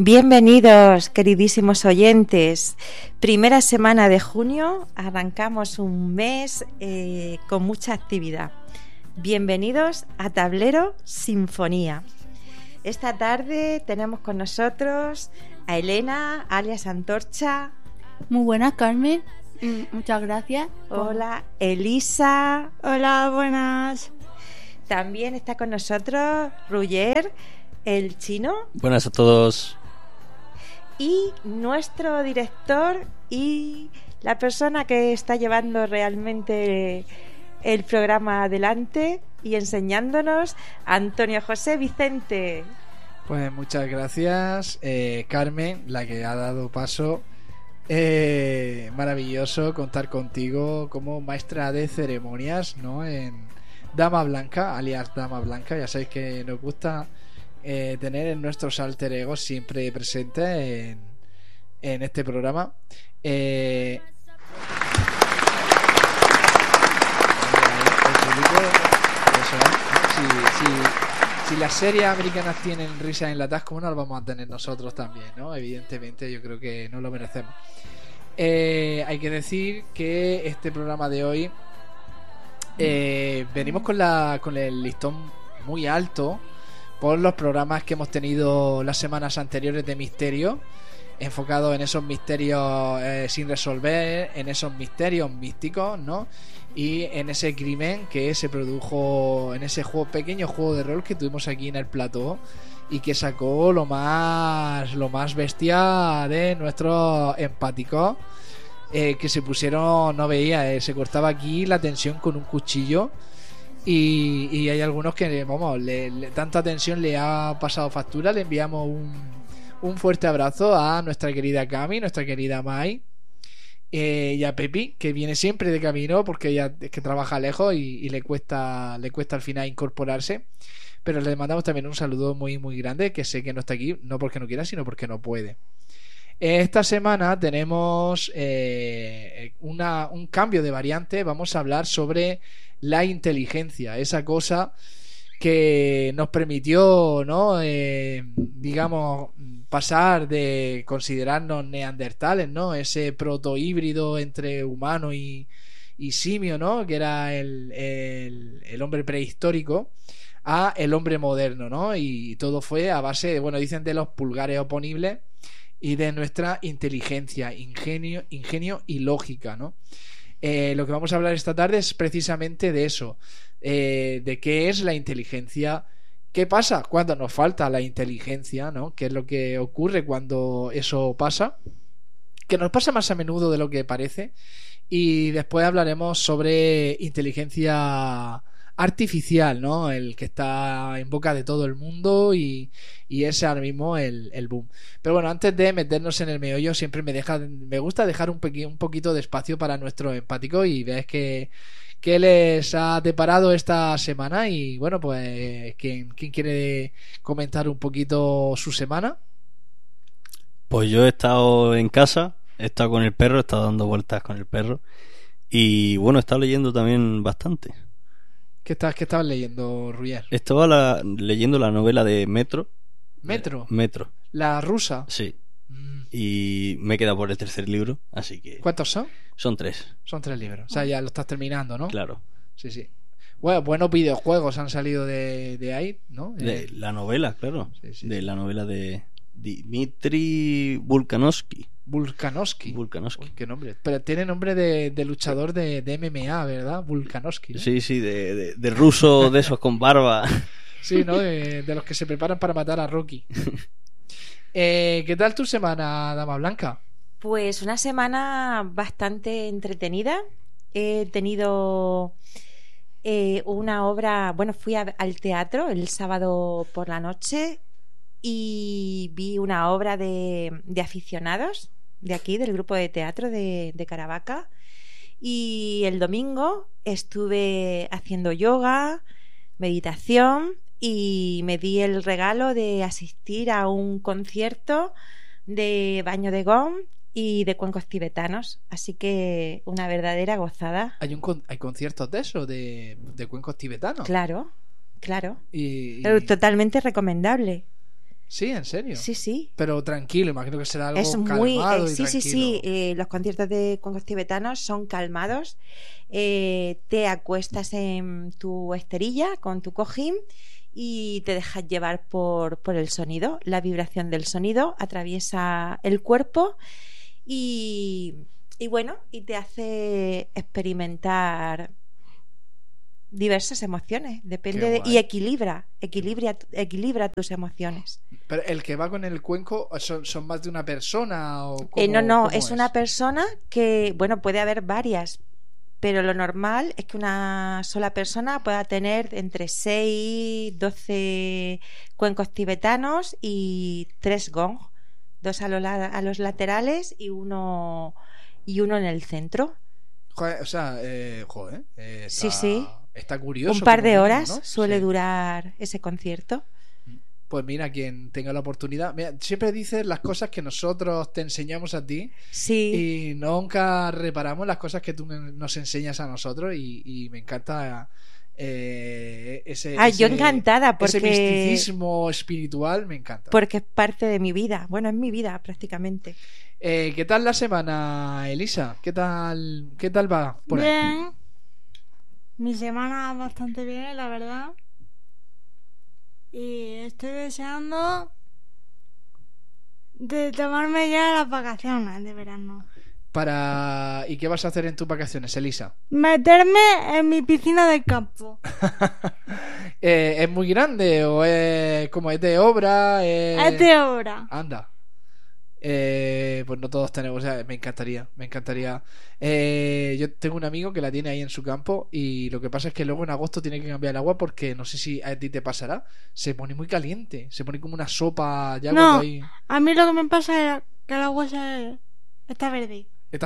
Bienvenidos, queridísimos oyentes. Primera semana de junio, arrancamos un mes con mucha actividad. Bienvenidos a Tablero Sinfonía. Esta tarde tenemos con nosotros a Elena, alias Antorcha. Muy buenas, Carmen. Muchas gracias. Hola, Elisa. Hola, buenas. También está con nosotros Ruyer, el chino. Buenas a todos. Y nuestro director y la persona que está llevando realmente el programa adelante y enseñándonos, Antonio José Vicente. Pues muchas gracias, Carmen, la que ha dado paso. Maravilloso contar contigo como maestra de ceremonias, ¿no? En Dama Blanca, alias Dama Blanca. Ya sabéis que nos gusta tener en nuestros alter egos siempre presentes en este programa. Si las series americanas tienen risas enlatadas, ¿cómo no las vamos a tener nosotros también, ¿no? Evidentemente yo creo que no lo merecemos. Hay que decir que este programa de hoy venimos con el listón muy alto por los programas que hemos tenido las semanas anteriores de misterio, enfocados en esos misterios sin resolver, en esos misterios místicos, ¿no? Y en ese crimen que se produjo en ese pequeño juego de rol que tuvimos aquí en el plató y que sacó lo más bestia de nuestros empáticos, que se pusieron, no veía, se cortaba aquí la tensión con un cuchillo. Y hay algunos que, vamos, tanta tensión le ha pasado factura. Le enviamos un fuerte abrazo a nuestra querida Cami, nuestra querida Mai, y a Pepi, que viene siempre de camino porque ella es que trabaja lejos y le cuesta al final incorporarse. Pero le mandamos también un saludo muy muy grande, que sé que no está aquí, no porque no quiera, sino porque no puede. Esta semana tenemos un cambio de variante. Vamos a hablar sobre la inteligencia, esa cosa que nos permitió, ¿no? Digamos, pasar de considerarnos neandertales, ¿no? Ese protohíbrido entre humano y simio, ¿no? Que era el hombre prehistórico, a el hombre moderno, ¿no? Y todo fue a base de, bueno, dicen de los pulgares oponibles y de nuestra inteligencia, ingenio y lógica, ¿no? Lo que vamos a hablar esta tarde es precisamente de eso, de qué es la inteligencia, qué pasa cuando nos falta la inteligencia, ¿no? Qué es lo que ocurre cuando eso pasa, que nos pasa más a menudo de lo que parece. Y después hablaremos sobre inteligencia artificial, ¿no? El que está en boca de todo el mundo y es ahora mismo el boom. Pero bueno, antes de meternos en el meollo, siempre me gusta dejar un poquito de espacio para nuestro empático y veáis qué les ha deparado esta semana. Y bueno, pues ¿quién quiere comentar un poquito su semana? Pues yo he estado en casa, he estado con el perro, he estado dando vueltas con el perro y bueno, he estado leyendo también bastante. ¿Qué estabas leyendo, Ruyer? Estaba leyendo la novela de Metro. ¿Metro? Metro. ¿La rusa? Sí. Y me he quedado por el tercer libro, así que... ¿Cuántos son? Son 3. Son 3 libros. O sea, ya lo estás terminando, ¿no? Claro. Sí. Bueno, buenos videojuegos han salido de ahí, ¿no? De la novela, claro. Sí. De la novela de Dmitry Volkanovsky. Volkanovsky. Uy, qué nombre. Pero tiene nombre de luchador de MMA, ¿verdad? Volkanovsky, ¿no? Sí, de ruso de esos con barba. Sí, ¿no? De los que se preparan para matar a Rocky. ¿Qué tal tu semana, Dama Blanca? Pues una semana bastante entretenida. He tenido una obra, bueno, fui al teatro el sábado por la noche y vi una obra de aficionados de aquí, del grupo de teatro de Caravaca. Y el domingo estuve haciendo yoga, meditación y me di el regalo de asistir a un concierto de baño de gong y de cuencos tibetanos, así que una verdadera gozada. ¿Hay conciertos de eso, de cuencos tibetanos? Claro. Y... Totalmente recomendable. Sí, en serio. Sí, sí. Pero tranquilo, imagino que será algo Es muy... calmado y sí, sí, sí. tranquilo. Los conciertos de cuencos tibetanos son calmados. Te acuestas en tu esterilla con tu cojín y te dejas llevar por el sonido. La vibración del sonido atraviesa el cuerpo y bueno, y te hace experimentar diversas emociones. Depende Qué de, guay. y equilibra tus emociones. Pero el que va con el cuenco, ¿son más de una persona o No, cómo es una persona que, bueno, puede haber varias, pero lo normal es que una sola persona pueda tener entre 6 y 12 cuencos tibetanos y 3 gong, 2 a los laterales y uno en el centro. Joder, o sea, joder, Sí, sí. está curioso. Un par como de mínimo, horas ¿no? suele Sí. durar ese concierto. Pues mira, quien tenga la oportunidad. Mira, siempre dices las cosas que nosotros te enseñamos a ti Sí. y nunca reparamos las cosas que tú nos enseñas a nosotros y me encanta Yo encantada ese porque misticismo espiritual, me encanta. porque es parte de mi vida. Bueno, es mi vida prácticamente. ¿Qué tal la semana, Elisa? ¿Qué tal va por ahí? Bien. Mi semana bastante bien, la verdad. Y estoy deseando de tomarme ya las vacaciones de verano. ¿Y qué vas a hacer en tus vacaciones, Elisa? Meterme en mi piscina del campo. ¿Es muy grande o es como es de obra? Es de obra. Anda. Pues no todos tenemos, o sea, me encantaría. Yo tengo un amigo que la tiene ahí en su campo y lo que pasa es que luego en agosto tiene que cambiar el agua porque no sé si a ti te pasará, se pone muy caliente, se pone como una sopa ya No, cuando hay... a mí lo que me pasa es que el agua está verde.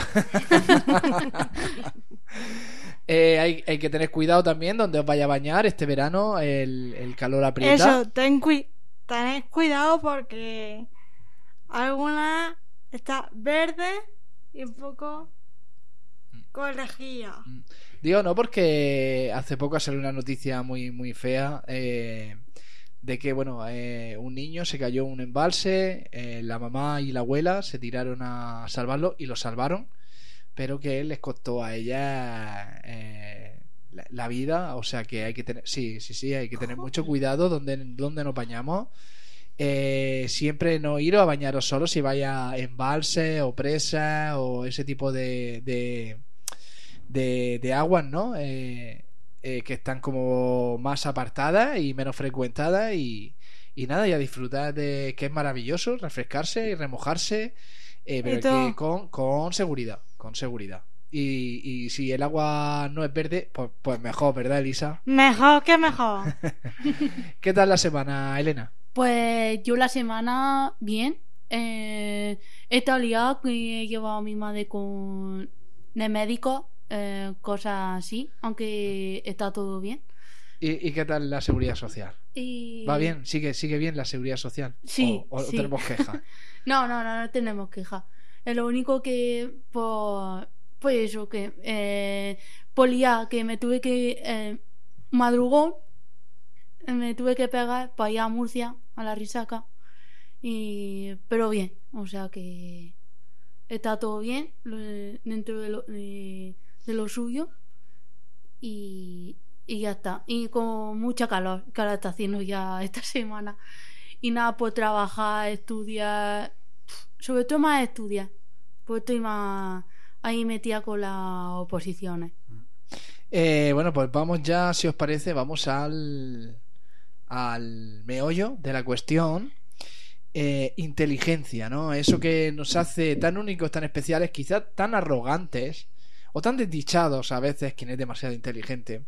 Hay que tener cuidado también donde os vaya a bañar este verano, el calor aprieta. Eso, tened cuidado porque alguna está verde y un poco con lejía. Digo, no, porque hace poco salió una noticia muy, muy fea de que, bueno, un niño se cayó en un embalse, la mamá y la abuela se tiraron a salvarlo y lo salvaron, pero que les costó a ella la vida, o sea que hay que tener, sí, hay que tener mucho cuidado donde nos bañamos. Siempre no iros a bañaros solo si vaya a embalse o presa o ese tipo de aguas, ¿no? Que están como más apartadas y menos frecuentadas y nada, y a disfrutar de que es maravilloso refrescarse y remojarse, pero que con seguridad, y si el agua no es verde, pues mejor, ¿verdad, Elisa? Mejor que mejor. ¿Qué tal la semana, Elena? Pues yo la semana bien. He estado liada, que he llevado a mi madre con el médico, cosas así, aunque está todo bien. ¿Y qué tal la seguridad social? Y... ¿Va bien? ¿Sigue bien la seguridad social? Sí, ¿O sí. tenemos quejas? No tenemos quejas. Es lo único que pues eso, que por liar, que me tuve que madrugón, me tuve que pegar para ir a Murcia, a la Risaca, pero bien, o sea que está todo bien dentro de lo suyo y ya está, y con mucha calor que ahora está haciendo ya esta semana, y nada, pues trabajar, estudiar, sobre todo más estudiar, pues estoy más ahí metida con las oposiciones. Bueno, pues vamos ya, si os parece, vamos al meollo de la cuestión. Inteligencia, ¿no? Eso que nos hace tan únicos, tan especiales, quizás tan arrogantes o tan desdichados a veces, quien es demasiado inteligente.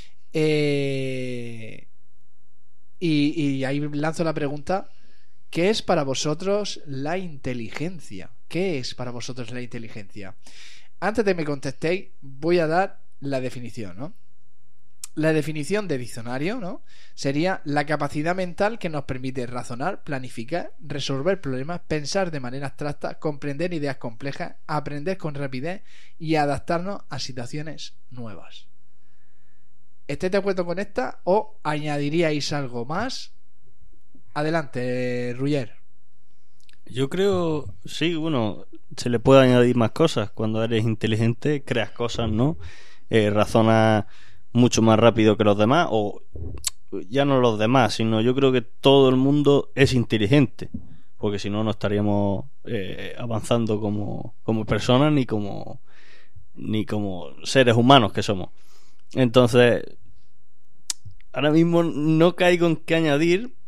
Y ahí lanzo la pregunta: ¿qué es para vosotros la inteligencia? ¿Qué es para vosotros la inteligencia? Antes de que me contestéis, voy a dar la definición, ¿no? La definición de diccionario, ¿no? Sería la capacidad mental que nos permite razonar, planificar, resolver problemas, pensar de manera abstracta, comprender ideas complejas, aprender con rapidez y adaptarnos a situaciones nuevas. ¿Estáis de acuerdo con esta o añadiríais algo más? Adelante, Ruller. Yo creo, sí, bueno, se le puede añadir más cosas. Cuando eres inteligente, creas cosas, ¿no? Razonas mucho más rápido que los demás, o ya no los demás, sino yo creo que todo el mundo es inteligente, porque si no, no estaríamos avanzando como personas ni como seres humanos que somos. Entonces, ahora mismo no caigo en qué añadir,